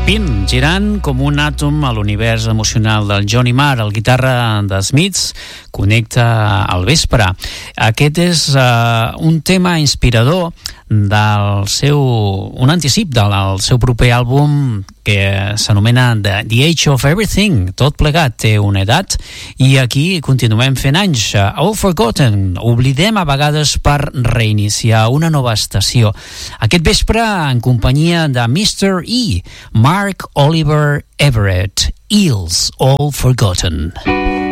Spin, girant com un àtom a l'univers emocional del Johnny Marr, el guitarra de Smiths, connecta al vespre. Aquest és un tema inspirador un anticip del seu proper àlbum que s'anomena The Age of Everything. Tot plegat té una edat i aquí continuem fent anys. All Forgotten, oblidem a vegades per reiniciar una nova estació. Aquest vespre en companyia de Mr. E, Mark Oliver Everett, Eels, All Forgotten.